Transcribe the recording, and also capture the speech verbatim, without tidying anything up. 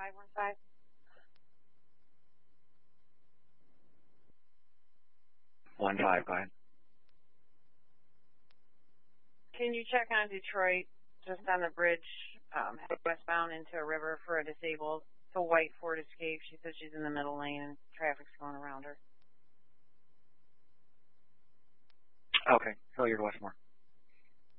five one five. One five, go ahead. Can you check on Detroit, just on the bridge, um, heading westbound into a river for a disabled? It's a white Ford Escape. She says she's in the middle lane and traffic's going around her. Okay, Hilliard Westmore.